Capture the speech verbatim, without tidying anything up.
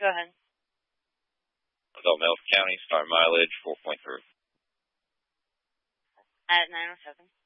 Go ahead. Adult Mills County, start mileage four point three. At nine oh seven.